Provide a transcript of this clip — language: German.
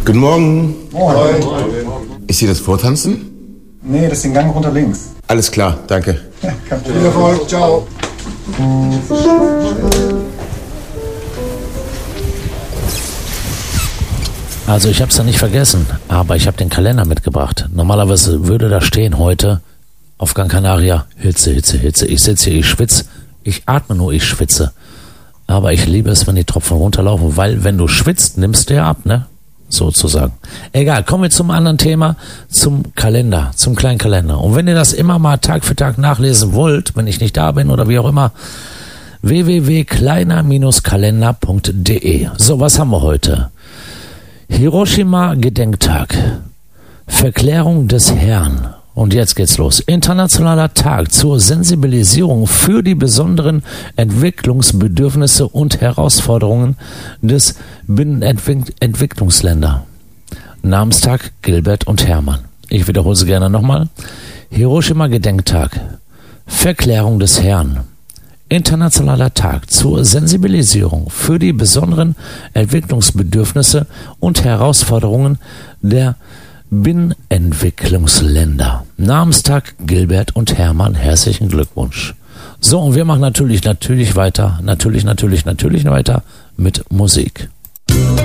Guten Morgen. Moin. Ist hier das Vortanzen? Nee, das ist den Gang runter links. Alles klar, danke. Ja, kein Problem. Viel Erfolg, ciao. Also ich habe es ja nicht vergessen, aber ich habe den Kalender mitgebracht. Normalerweise würde da stehen heute auf Gran Canaria Hitze, Hitze, Hitze. Ich sitze hier, ich schwitze, ich atme nur, ich schwitze. Aber ich liebe es, wenn die Tropfen runterlaufen, weil wenn du schwitzt, nimmst du ja ab, ne? Sozusagen. Egal, kommen wir zum anderen Thema, zum Kalender, zum kleinen Kalender. Und wenn ihr das immer mal Tag für Tag nachlesen wollt, wenn ich nicht da bin oder wie auch immer, www.kleiner-kalender.de. So, was haben wir heute? Hiroshima-Gedenktag, Verklärung des Herrn. Und jetzt geht's los. Internationaler Tag zur Sensibilisierung für die besonderen Entwicklungsbedürfnisse und Herausforderungen des Binnenentwicklungsländer. Namenstag Gilbert und Hermann. Ich wiederhole sie gerne nochmal. Hiroshima-Gedenktag, Verklärung des Herrn. Internationaler Tag zur Sensibilisierung für die besonderen Entwicklungsbedürfnisse und Herausforderungen der Binnenentwicklungsländer. Namenstag Gilbert und Hermann. Herzlichen Glückwunsch. So, und wir machen natürlich weiter mit Musik.